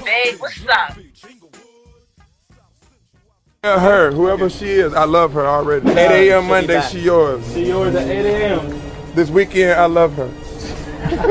Babe, what's up? Her, whoever she is, I love her already. 8 a.m. Monday, she yours. She yours at 8 a.m. This weekend, I love her.